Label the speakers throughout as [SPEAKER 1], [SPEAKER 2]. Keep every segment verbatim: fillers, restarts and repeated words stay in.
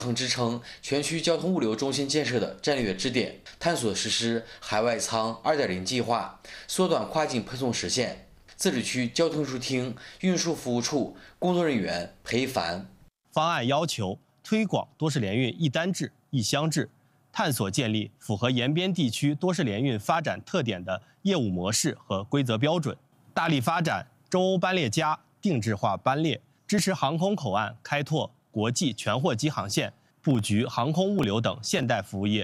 [SPEAKER 1] 曾支撑全区交通物流中心建设的战略支点，探索实施海外仓 二点零 计划，缩短跨境配送时限。自治区交通运输厅运输服务处工作人员裴凡。
[SPEAKER 2] 方案要求推广多式联运一单制、一箱制，探索建立符合沿边地区多式联运发展特点的业务模式和规则标准，大力发展中欧班列加定制化班列，支持航空口岸开拓国际全货机航线，布局航空物流等现代服务业。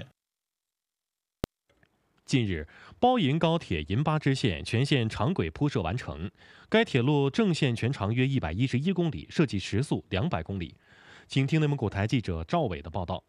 [SPEAKER 3] 近日，包银高铁银巴支线全线长轨铺设完成，该铁路正线全长约一百一十一公里，设计时速两百公里。请听内蒙古台记者赵伟的报道。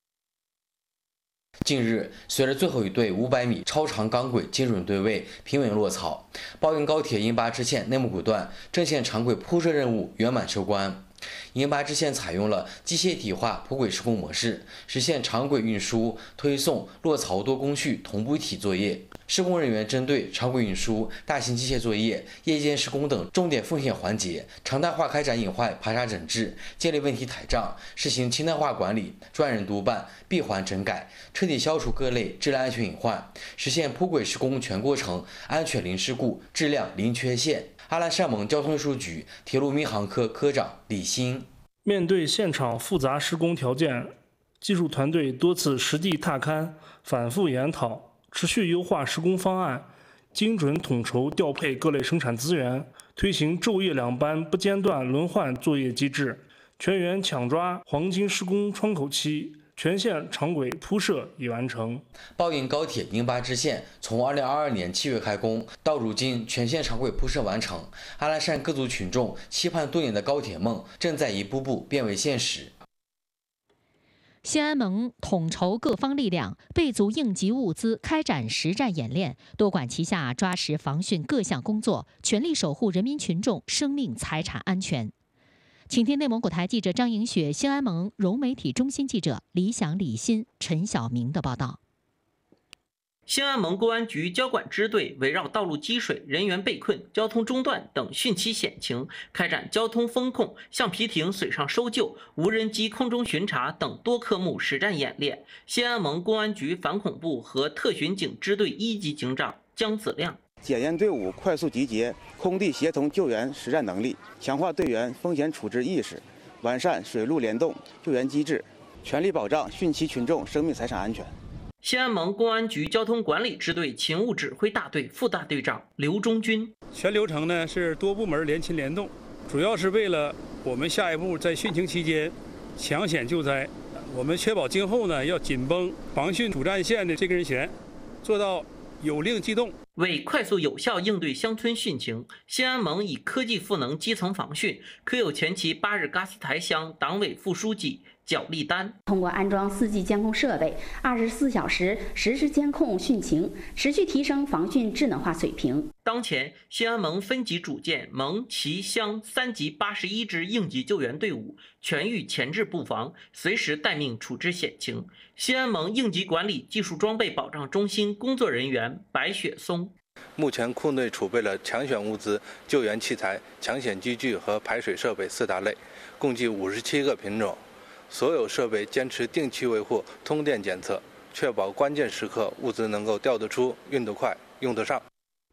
[SPEAKER 1] 近日，随着最后一对五百米超长钢轨精准对位平稳落草，包银高铁银巴支线内蒙古段正线长轨铺设任务圆满收官。银巴支线采用了机械体化铺轨施工模式，实现长轨运输、推送、落槽多工序同步一体作业。施工人员针对长轨运输、大型机械作业、夜间施工等重点风险环节，常态化开展隐患排查整治，建立问题台账，实行轻量化管理、专人督办、闭环整改，彻底消除各类质量安全隐患，实现铺轨施工全过程安全零事故、质量零缺陷。阿拉善盟交通运输局铁路民航科科长李欣。
[SPEAKER 4] 面对现场复杂施工条件，技术团队多次实地踏勘，反复研讨，持续优化施工方案，精准统筹调配各类生产资源，推行昼夜两班不间断轮换作业机制，全员抢抓黄金施工窗口期。全线长轨铺设已完成。
[SPEAKER 1] 包银高铁银巴支线从二零二二年七月开工，到如今全线长轨铺设完成。阿拉善各族群众期盼多年的高铁梦正在一步步变为现实。
[SPEAKER 5] 新安盟统筹各方力量，备足应急物资，开展实战演练，多管齐下，抓实防汛各项工作，全力守护人民群众生命财产安全。请听内蒙古台记者张莹雪、新安盟融媒体中心记者李想、李欣、陈晓明的报道。
[SPEAKER 6] 新安盟公安局交管支队围绕道路积水、人员被困、交通中断等汛期险情，开展交通风控、橡皮艇水上搜救、无人机空中巡查等多科目实战演练。新安盟公安局反恐部和特巡警支队一级警长姜子亮。
[SPEAKER 7] 检验队伍快速集结，空地协同救援实战能力，强化队员风险处置意识，完善水陆联动救援机制，全力保障汛期群众生命财产安全。
[SPEAKER 6] 新安盟公安局交通管理支队勤务指挥大队副大队长刘忠军。
[SPEAKER 8] 全流程呢是多部门联勤联动，主要是为了我们下一步在汛情期间抢险救灾，我们确保今后呢要紧绷防汛主战线的这根弦，做到有令即动。
[SPEAKER 6] 为快速有效应对乡村汛情，新安盟以科技赋能基层防汛，科有全旗巴日嘎斯台乡党委副书记脚立丹。
[SPEAKER 9] 通过安装四 G 监控设备，二十四小时实时监控汛情，持续提升防汛智能化水平。
[SPEAKER 6] 当前，新安盟分级组建盟旗乡三级八十一支应急救援队伍，全域前置布防，随时待命处置险情。新安盟应急管理技术装备保障中心工作人员白雪松。
[SPEAKER 10] 目前库内储备了抢险物资、救援器材、抢险机具和排水设备四大类，共计五十七个品种。所有设备坚持定期维护、通电检测，确保关键时刻物资能够调得出、运得快、用得上。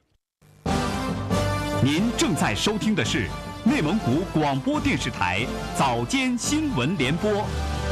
[SPEAKER 11] 您正在收听的是内蒙古广播电视台早间新闻联播。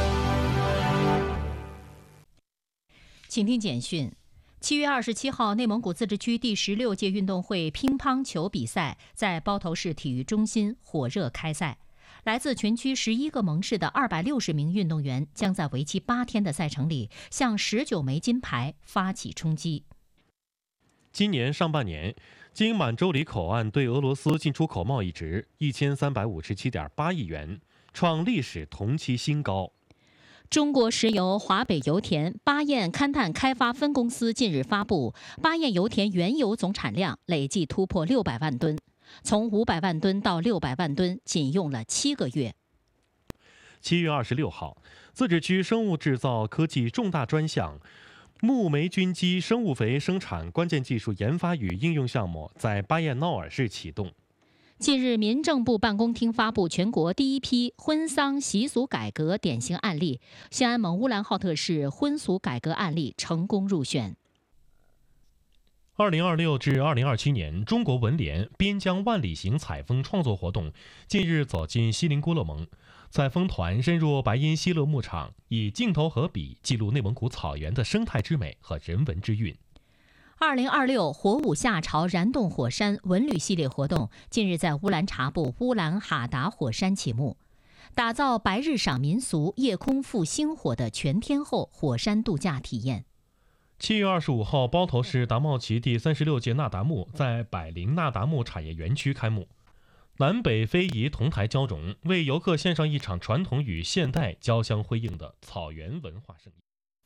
[SPEAKER 5] 请听简讯。七月二十七号，内蒙古自治区第十六届运动会乒乓球比赛在包头市体育中心火热开赛。来自全区十一个盟市的二百六十名运动员将在为期八天的赛程里，向十九枚金牌发起冲击。
[SPEAKER 3] 今年上半年，经满洲里口岸对俄罗斯进出口贸易值一千三百五十七点八亿元，创历史同期新高。
[SPEAKER 5] 中国石油华北油田巴彦勘探开发分公司近日发布，巴彦油田原油总产量累计突破六百万吨，从五百万吨到六百万吨仅用了七个月。
[SPEAKER 3] 七月二十六号，自治区生物制造科技重大专项木霉菌基生物肥生产关键技术研发与应用项目在巴彦淖尔市启动。
[SPEAKER 5] 近日，民政部办公厅发布全国第一批婚丧习俗改革典型案例，西安蒙乌兰浩特市婚俗改革案例成功入选。
[SPEAKER 3] 二零二六至二零二七年中国文联边疆万里行采风创作活动近日走进锡林郭勒盟，采风团深入白音西勒牧场，以镜头和笔记录内蒙古草原的生态之美和人文之韵。
[SPEAKER 5] 二零二六火舞夏朝燃动火山文旅系列活动近日在乌兰察布乌兰哈达火山启幕，打造白日赏民俗、夜空赴星火的全天候火山度假体验。
[SPEAKER 3] 七月二十五号，包头市达茂旗第三十六届那达慕在百灵那达慕产业园区开幕，南北非遗同台交融，为游客献上一场传统与现代交相辉映的草原文化盛宴。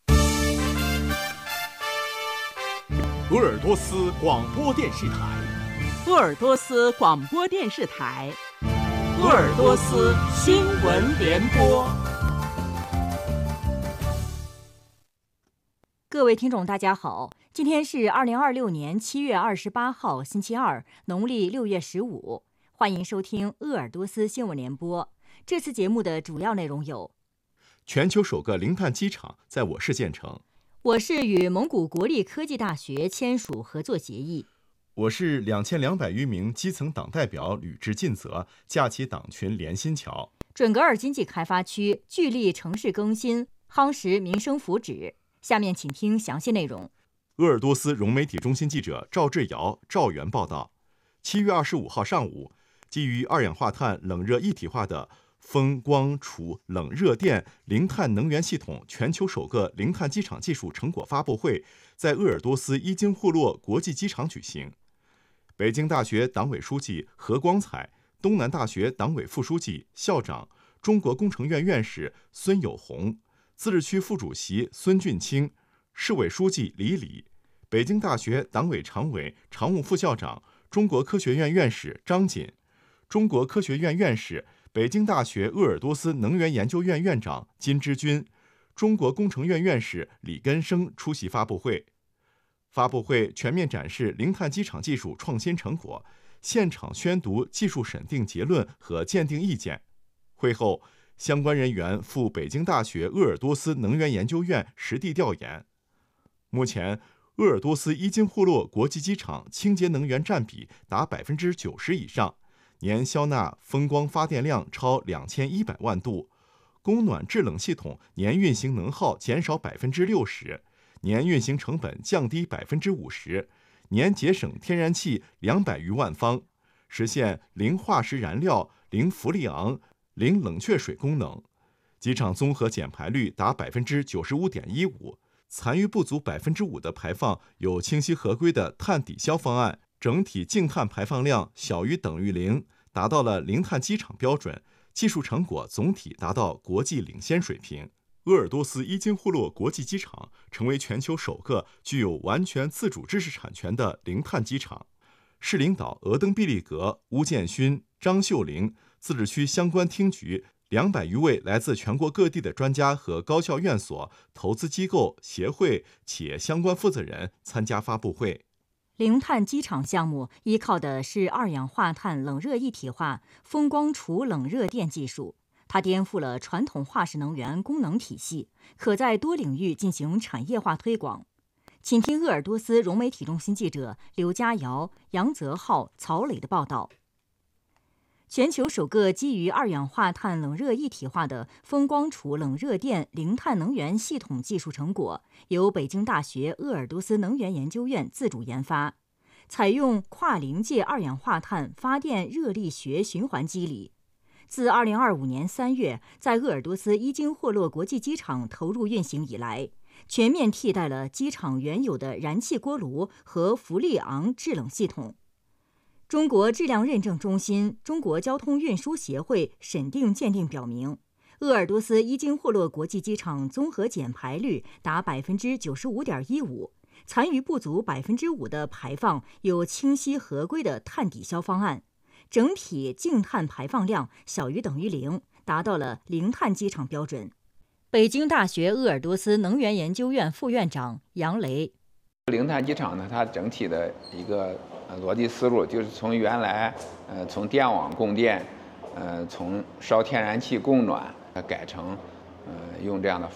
[SPEAKER 11] 鄂尔多斯广播电视台，
[SPEAKER 12] 鄂尔多斯广播电视台，鄂尔多斯新闻联播。
[SPEAKER 13] 各位听众，大家好，今天是二零二六年七月二十八号，星期二，农历六月十五，欢迎收听鄂尔多斯新闻联播。这次节目的主要内容有：
[SPEAKER 14] 全球首个零碳机场在我市建成。
[SPEAKER 13] 我市与蒙古国立科技大学签署合作协议。
[SPEAKER 14] 我市两千两百余名基层党代表履职尽责，架起党群连心桥。
[SPEAKER 13] 准噶尔经济开发区聚力城市更新，夯实民生福祉。下面请听详细内容。
[SPEAKER 14] 鄂尔多斯融媒体中心记者赵志尧、赵源报道：七月二十五号上午，基于二氧化碳冷热一体化的风光储冷热电零碳能源系统全球首个零碳机场技术成果发布会在鄂尔多斯伊金霍洛国际机场举行。北京大学党委书记何光彩、东南大学党委副书记、校长、中国工程院院士孙友红、自治区副主席孙俊清、市委书记李李、北京大学党委常委、常务副校长、中国科学院院士张锦、中国科学院院士、北京大学鄂尔多斯能源研究院院长金之军、中国工程院院士李根生出席发布会。发布会全面展示零碳机场技术创新成果，现场宣读技术审定结论和鉴定意见。会后，相关人员赴北京大学鄂尔多斯能源研究院实地调研。目前，鄂尔多斯伊金霍洛国际机场清洁能源占比达百分之九十以上，年消纳风光发电量超两千一百万度，供暖制冷系统年运行能耗减少百分之六十，年运行成本降低百分之五十，年节省天然气两百余万方，实现零化石燃料、零氟利昂、零冷却水功能。机场综合减排率达百分之九十五点一五，残余不足百分之五的排放有清晰合规的碳抵消方案。整体净碳排放量小于等于零，达到了零碳机场标准，技术成果总体达到国际领先水平。鄂尔多斯伊金霍洛国际机场成为全球首个具有完全自主知识产权的零碳机场。市领导额登毕利格、邬建勋、张秀玲，自治区相关厅局两百余位来自全国各地的专家和高校院所、投资机构、协会、企业相关负责人参加发布会。
[SPEAKER 13] 零碳机场项目依靠的是二氧化碳冷热一体化风光储冷热电技术，它颠覆了传统化石能源功能体系，可在多领域进行产业化推广。请听鄂尔多斯融媒体中心记者刘佳瑶、杨泽浩、曹磊的报道。全球首个基于二氧化碳冷热一体化的风光储冷热电零碳能源系统技术成果，由北京大学鄂尔多斯能源研究院自主研发，采用跨临界二氧化碳发电热力学循环机理。自二零二五年三月在鄂尔多斯伊金霍洛国际机场投入运行以来，全面替代了机场原有的燃气锅炉和氟利昂制冷系统。中国质量认证中心、中国交通运输协会审定鉴定表明，鄂尔多斯伊金霍洛国际机场综合减排率达百分之九十五点一五，残余不足百分之五的排放有清晰合规的碳抵消方案，整体净碳排放量小于等于零，达到了零碳机场标准。北京大学鄂尔多斯能源研究院副院长杨雷：
[SPEAKER 15] 零碳机场呢，它整体的一个呃逻辑思路，就是从原来呃从电网供电，呃从烧天然气供暖，呃改成呃用这样的